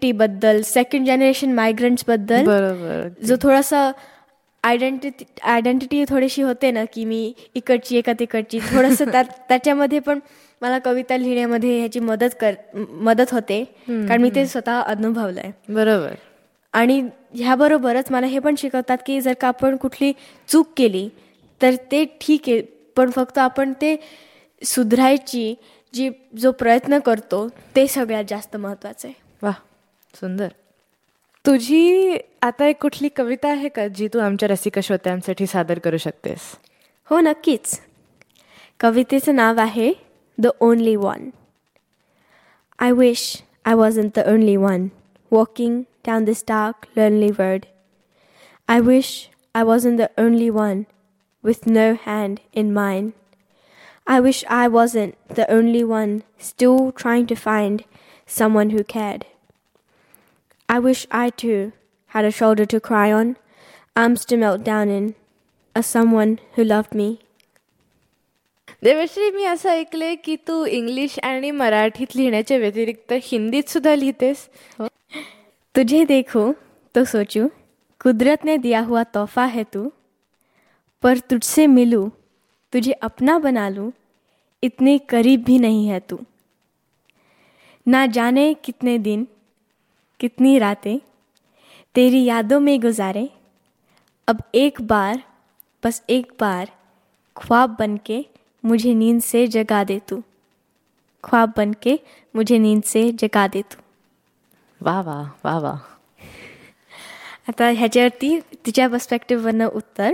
बद्दल, second generation मायग्रंट्सबद्दल, बरोबर, जो थोडासा आयडेंटिटी थोडीशी होते ना, की मी इकडची एका तिकडची, थोडंसं त्याच्यामध्ये पण मला कविता लिहिण्यामध्ये ह्याची मदत होते, कारण मी ते स्वतः अनुभवलंय. बरोबर. आणि ह्याबरोबरच मला हे पण शिकवतात की जर का आपण कुठली चूक केली तर ते ठीक आहे, पण फक्त आपण ते सुधारायची जो प्रयत्न करतो ते सगळ्यात जास्त महत्त्वाचं आहे. वा, सुंदर. तुझी आता एक कुठली कविता आहे का जी तू आमच्या रसिक श्रोत्यांसाठी सादर करू शकतेस? हो, नक्कीच. कवितेचं नाव आहे the only one. I wish I wasn't the only one walking down this dark, lonely road. I wish I wasn't the only one with no hand in mine. I wish I wasn't the only one still trying to find someone who cared. I wish I too had a shoulder to cry on, arms to melt down in, a someone who loved me. Devashree, मी असं ऐकलंय की तू English आणि मराठीत लिहिण्याच्या व्यतिरिक्त हिंदीत सुद्धा लिहितेस. तुझे देखो तो सोचूं, कुदरत ने दिया हुआ तोहफा है तू, पर तुझसे मिलूं, तुझे अपना बना लूं, इतने करीब भी नहीं है तू. ना जाने कितने दिन, कितनी रातें तेरी यादों में गुजारे, अब एक बार, बस एक बार, ख्वाब बनके मुझे नींद से जगा दे तू. ख्वाब बनके मुझे नींद से जगा दे तू. वा वा वा वा. आता ह्याच्यावरती तिच्या पर्स्पेक्टिव्हवरनं उत्तर.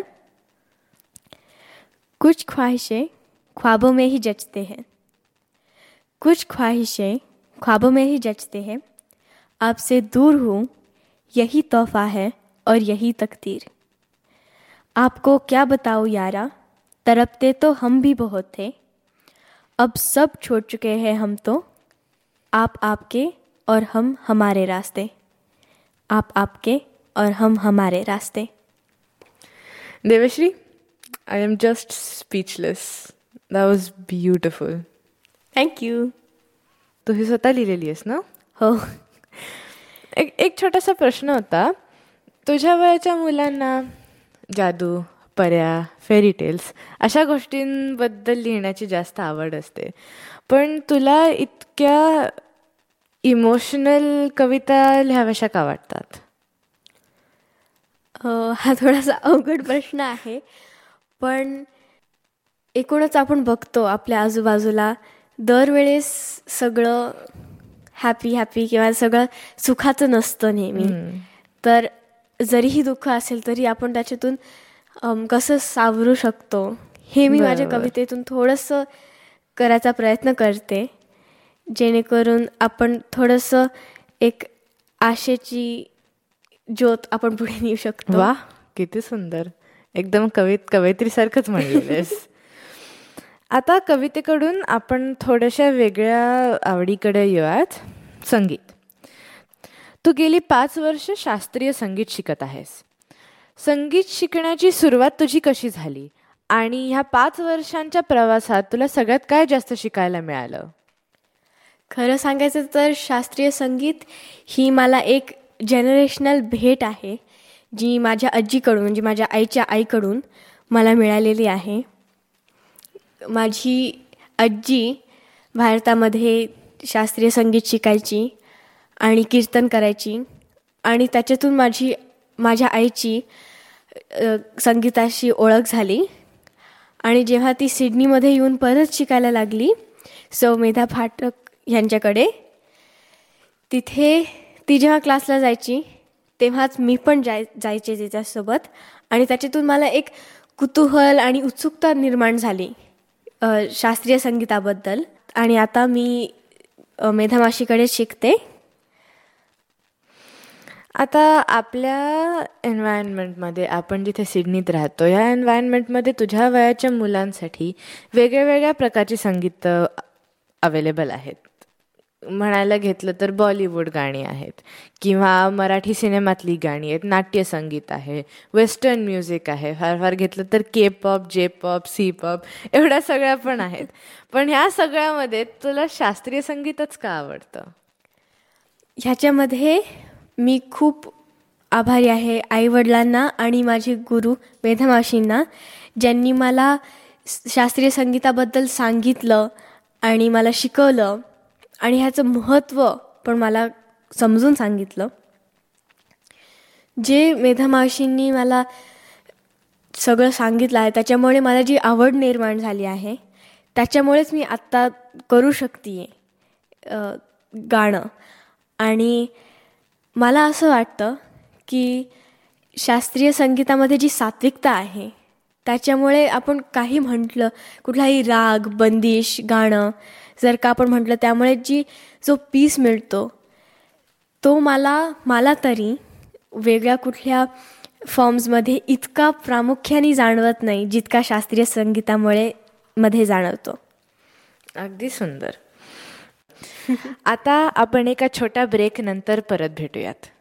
कुछ ख्वाहिशें ख्वाबों में ही जचते हैं, कुछ ख्वाहिशें ख्वाबों में ही जचते हैं, आपसे दूर हूँ यही तोहफा है और यही तकदीर. आपको क्या बताऊँ यारा, तड़पते तो हम भी बहुत थे, अब सब छोड़ चुके हैं हम तो, आप आपके और हम हमारे रास्ते. आप आपके और हम हमारे रास्ते. Devashree, I am just speechless. That was beautiful. Thank you. तू ही स्वतः लिहिलेली आहेस ना? हो. एक छोटासा प्रश्न होता. तुझ्या वयाच्या मुलांना जादू, पऱ्या, फेरी टेल्स अशा गोष्टींबद्दल लिहिण्याची जास्त आवड असते, पण तुला इतक्या इमोशनल कविता लिहाव्याशा का वाटतात? हा थोडासा अवघड प्रश्न आहे, पण एकूणच आपण बघतो आपल्या आजूबाजूला दरवेळेस सगळं हॅपी किंवा सगळं सुखाचं नसतं नेहमी. तर जरीही दुःख असेल तरी आपण त्याच्यातून कसं सावरू शकतो हे मी माझ्या कवितेतून थोडंसं करायचा प्रयत्न करते, जेणेकरून आपण थोडंसं एक आशेची ज्योत आपण पुढे नेऊ शकतो. वा, किती सुंदर. एकदम कवयित्रीसारखंच म्हणलेस. आता कवितेकडून आपण थोड्याशा वेगळ्या आवडीकडे येऊयात. संगीत. तू गेली 5 वर्ष शास्त्रीय संगीत शिकत आहेस. संगीत शिकण्याची सुरुवात तुझी कशी झाली आणि ह्या 5 वर्षांच्या प्रवासात तुला सगळ्यात काय जास्त शिकायला मिळालं? खरं सांगायचं तर शास्त्रीय संगीत ही मला एक जनरेशनल भेट आहे, जी माझ्या आजीकडून म्हणजे माझ्या आईच्या आईकडून मला मिळालेली आहे. माझी आजी भारतामध्ये शास्त्रीय संगीत शिकायची आणि कीर्तन करायची, आणि त्याच्यातून माझ्या आईची संगीताशी ओळख झाली. आणि जेव्हा ती सिडनीमध्ये येऊन परत शिकायला लागली सौ मेधा फाटक यांच्याकडे, तिथे ती जेव्हा क्लासला जायची तेव्हाच मी पण जायचे तिच्यासोबत, आणि त्याच्यातून मला एक कुतूहल आणि उत्सुकता निर्माण झाली शास्त्रीय संगीताबद्दल. आणि आता मी मेधामाशीकडे शिकते. आता आपल्या एन्व्हायरमेंटमध्ये, आपण जिथे सिडनीत राहतो या एन्व्हायरमेंटमध्ये तुझ्या वयाच्या मुलांसाठी वेगळ्या वेगळ्या प्रकारची संगीत अवेलेबल आहेत. म्हणायला घेतलं तर बॉलिवूड गाणी आहेत, किंवा मराठी सिनेमातली गाणी आहेत, नाट्यसंगीत आहे, वेस्टर्न म्युझिक आहे, फार फार घेतलं तर के pop, J pop, C pop, एवढ्या सगळ्या पण आहेत. पण ह्या सगळ्यामध्ये तुला शास्त्रीय संगीतच का आवडतं? ह्याच्यामध्ये मी खूप आभारी आहे आईवडिलांना आणि माझे गुरु मेधामावशींना, ज्यांनी मला शास्त्रीय संगीताबद्दल सांगितलं आणि मला शिकवलं आणि ह्याचं महत्त्व पण मला समजून सांगितलं. जे मेधामावशींनी मला सगळं सांगितलं आहे त्याच्यामुळे मला जी आवड निर्माण झाली आहे, त्याच्यामुळेच मी आत्ता करू शकते गाणं. आणि मला असं वाटतं की शास्त्रीय संगीतामध्ये जी सात्विकता आहे त्याच्यामुळे आपण काही म्हटलं, कुठलाही राग बंदिश गाणं जर का आपण म्हटलं, त्यामुळे जो पीस मिळतो तो मला तरी वेगळ्या कुठल्या फॉर्म्समध्ये इतका प्रामुख्याने जाणवत नाही जितका शास्त्रीय संगीतामुळे मध्ये जाणवतो. अगदी सुंदर. आता आपण एका छोट्या ब्रेक नंतर परत भेटूयात.